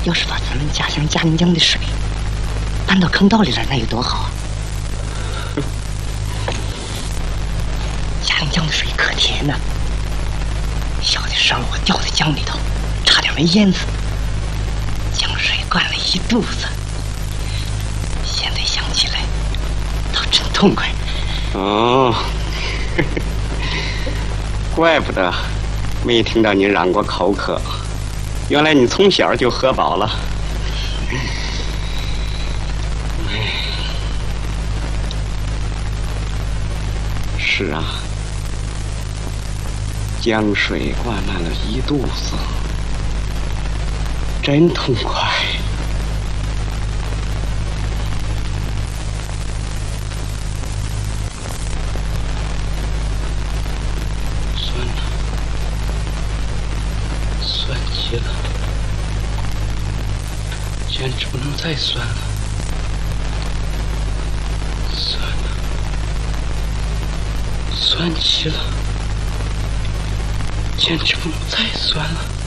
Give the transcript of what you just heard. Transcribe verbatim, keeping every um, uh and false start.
要是把咱们家乡嘉陵江的水搬到坑道里来，那有多好啊！嘉陵江的水可甜呐、啊，小的时候我掉在江里头，差点没淹死，江水灌了一肚子。现在想起来，倒真痛快。 哦，怪不得没听到你嚷过口渴，原来你从小就喝饱了。是啊，江水灌满了一肚子，真痛快。酸了，酸极了，简直不能再酸了。酸了，酸极了，简直不能再酸了。